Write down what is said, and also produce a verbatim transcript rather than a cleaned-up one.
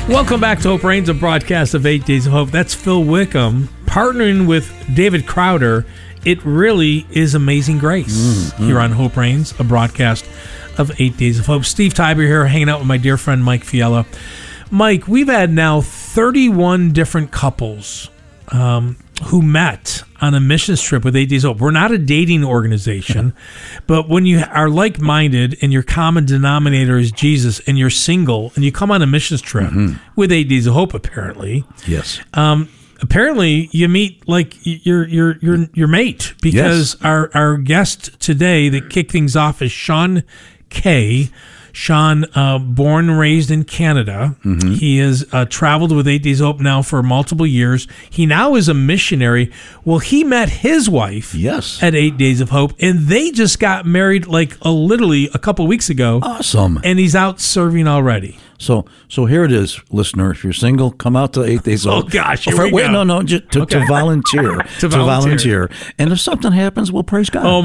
Welcome back to Hope Reigns, a broadcast of Eight Days of Hope. That's Phil Wickham partnering with David Crowder. It really is Amazing Grace mm-hmm. here on Hope Reigns, a broadcast of Eight Days of Hope. Steve Tybor here, hanging out with my dear friend Mike Fiella. Mike, we've had now thirty-one different couples um, who met on a missions trip with Eight Days of Hope. We're not a dating organization, but when you are like-minded and your common denominator is Jesus and you're single and you come on a missions trip mm-hmm. with Eight Days of Hope, apparently. Yes. Um, apparently, you meet like your your your your mate because yes. our our guest today that kicked things off is Sean Kay. Sean, uh, born and raised in Canada. Mm-hmm. He has uh, traveled with Eight Days of Hope now for multiple years. He now is a missionary. Well, he met his wife yes. at Eight Days of Hope, and they just got married like a, literally a couple weeks ago. Awesome. And he's out serving already. So so here it is, listener. If you're single, come out to Eight Days of Hope. Oh, gosh. Here for, we wait, go. no, no, just to, okay. to volunteer. to, to volunteer. volunteer. And if something happens, we'll praise God. Oh,